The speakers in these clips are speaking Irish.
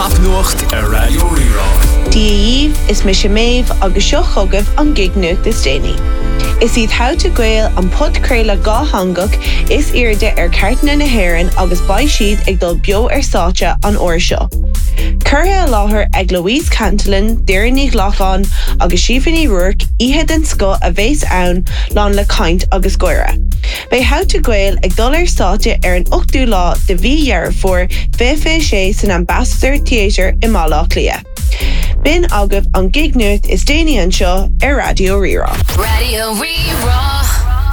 Top nuacht ar Radio Rírá. Díomh is mis méh agus seo chugah an gignucht is déine. Is iad how to gael an podcréile gá hangach is irde ar cartna na hairan agus bai siad ag dul bio ar sáte an oir seo. Curtha láthair ag Louise Cantillon, Deireadh Lachán agus Síofánaí Ruark ihe den sco a bhés ann lán le caint agus goire. Bei how to gael ag dul ar sáte ar an 8ú lá de bhí dhearr for sé san Ambassador Theatre i Málaach Lia. Bin agah an gignucht is déine an seo ar Radio Rírá. Radio Rírá.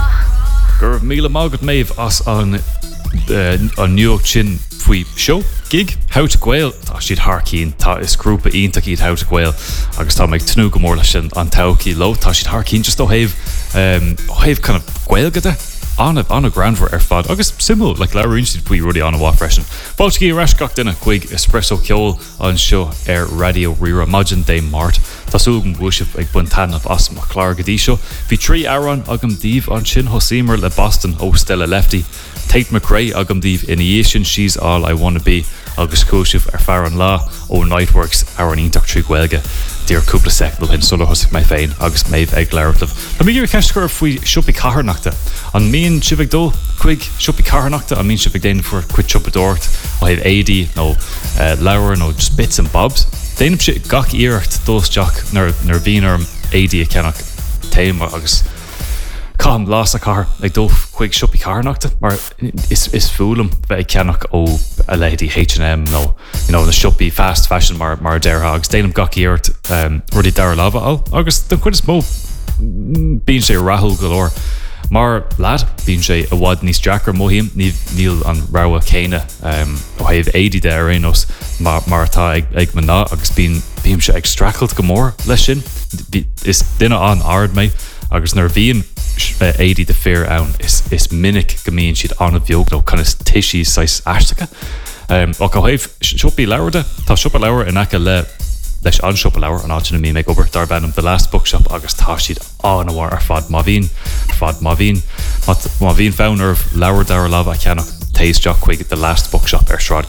Gur míle mágad méh as an nuach sin faoi show gig How to Gael tá siad Harcín tá is grúpa ionta iad How to Gael agus tá meid tnú go mór leis sin an taucí lo tá siad Harcín just ó héh kind of gaelgada on a groundwer ar fad agus simú like leir instead pui rudi on a wa freshen Baltigi rash gach dina quick espresso ceol an show ar Radio Rírá Majin Day Mart Tasúgum búisih ag buntan of as Maclar Gadisho Bhí trí Aaron agam dív an sin Hosímar le Boston ó Stella Lefty Tate McRae agam dív Initiation She's All I Wanna Be agus cúisih ar Farran Lá ó Nightworks ar an ítach trí Gaelge Dear cúpla sec bhil hin sula hosig mai féin agus méh ag leirtlah. Tá mí gur ceisgur faoi siúpi caharnachta. An míon sibh dó chuig siúpi caharnachta an míon sibh déanam fuair cuid siúpa dóirt ó héh éidí nó leabhar nó just bits and bobs. Déanam si gach íirecht dósteach nar bhíonarm éidí a cenach téim agus Cam las a car ag dó chuig siúpi caharnachta mar is fúlam bheith cenach ó a lady H&M nó na siúpi fast fashion mar deirha agus déanam gach íirecht rudí deir lava á agus do chuid is mó bíonn sé rathúil golóir mar lad bíonn sé a bhd níos Jackar móhíim níl an ráha céine ó héh éidí de ar éos mar tá ag maná agus bíonn sé ag stracailt go mór leis sin is duine an ard méid agus nar bhíon éidí de fér ann is minic gomíonn siad anna bheog nó chunas tiisí sais aistecha ó go héh siúpi leabharda tá siúpa leabhar in aice leis an siúpa leabhar an áitina mí méid obair dar bannam The Last Bookshop agus tá siad an bhhar ar fad má bhín fánn ar leabhar dar lava a ceannach tééis deach chuig The Last Bookshop ar sráid